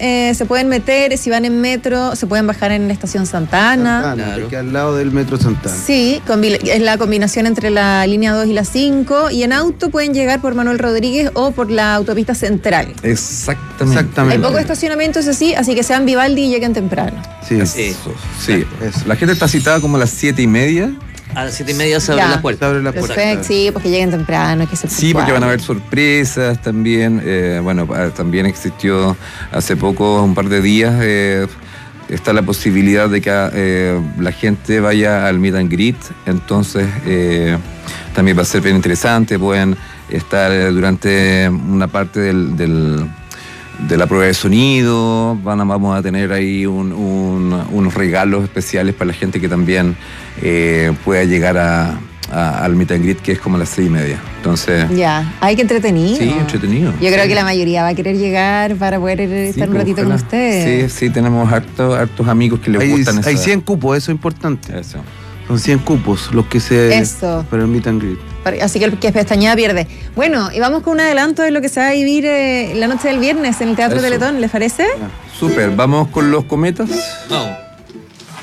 se pueden meter, si van en metro, se pueden bajar en la estación Santa Ana. Claro. Que al lado del metro Santa Ana. Sí, es la combinación entre la línea 2 y la 5. Y en auto pueden llegar por Manuel Rodríguez o por la autopista central. Exactamente. Hay poco estacionamiento, eso sí, así que sean Vivaldi y lleguen temprano. Sí. Eso. La gente está citada como a las 7:30. A las 7:30 se abren las puertas. Perfecto, sí, porque lleguen temprano. Que sí, porque van a haber sorpresas también. También existió hace poco, un par de días, está la posibilidad de que la gente vaya al meet and greet. Entonces, también va a ser bien interesante. Pueden estar durante una parte de la prueba de sonido. Vamos a tener ahí unos regalos especiales para la gente que también pueda llegar al meet and greet, que es como a las 6:30. Entonces, hay que entretenido. Sí, entretenido. Yo creo que la mayoría va a querer llegar para poder estar un ratito con ustedes. Sí, tenemos hartos amigos que les gustan. Hay 100 cupos, eso es importante. Eso. Son 100 cupos los que se... Eso. Para el meet and greet. Así que el que pestañea pierde. Bueno, y vamos con un adelanto de lo que se va a vivir la noche del viernes en el Teatro Teletón, ¿les parece? Súper, ¿vamos con los cometas? Vamos.